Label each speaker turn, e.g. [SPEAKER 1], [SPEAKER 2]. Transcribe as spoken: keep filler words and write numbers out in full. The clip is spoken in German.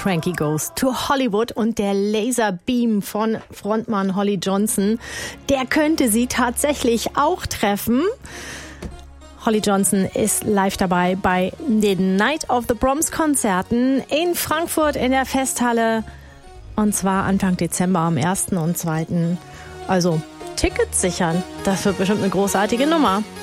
[SPEAKER 1] Frankie Goes to Hollywood und der Laserbeam von Frontmann Holly Johnson, der könnte sie tatsächlich auch treffen. Holly Johnson ist live dabei bei den Night of the Proms Konzerten in Frankfurt in der Festhalle und zwar Anfang Dezember am ersten und zweiten Also Tickets sichern, das wird bestimmt eine großartige Nummer.